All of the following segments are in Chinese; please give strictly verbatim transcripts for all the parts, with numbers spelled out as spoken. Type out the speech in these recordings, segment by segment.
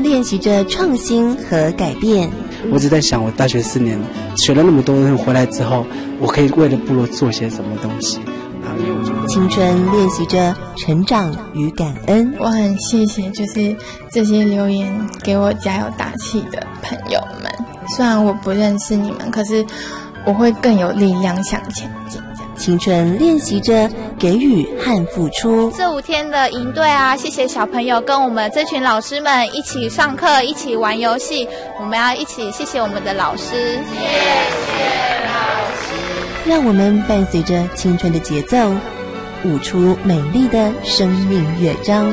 练习着创新和改变。 我只在想，我大学四年学了那么多东西回来之后，我可以为了部落做些什么东西。 青春练习着成长与感恩。 我很谢谢就是这些留言给我加油打气的朋友们，虽然我不认识你们，可是我会更有力量向前进。 青春练习着给予和付出。 这五天的营队啊，谢谢小朋友跟我们这群老师们一起上课，一起玩游戏，我们要一起谢谢我们的老师。谢谢老师。让我们伴随着青春的节奏，舞出美丽的生命乐章。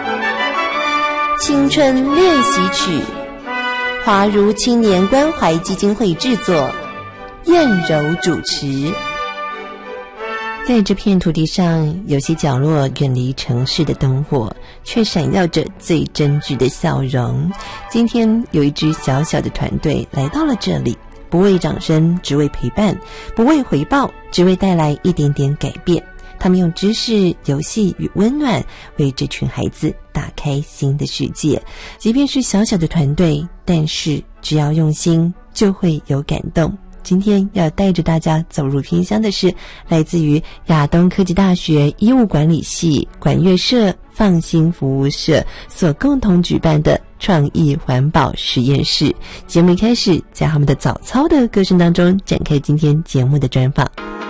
青春练习曲，华如青年关怀基金会制作，燕柔主持。在这片土地上，有些角落远离城市的灯火，却闪耀着最真挚的笑容。今天有一支小小的团队来到了这里，不为掌声，只为陪伴；不为回报，只为带来一点点改变。他们用知识、游戏与温暖，为这群孩子打开新的世界。即便是小小的团队，但是只要用心，就会有感动。今天要带着大家走入偏乡的是来自于亚东科技大学医务管理系管乐社放心服务社所共同举办的创意环保实验室。节目一开始，在他们的早操的歌声当中展开今天节目的专访。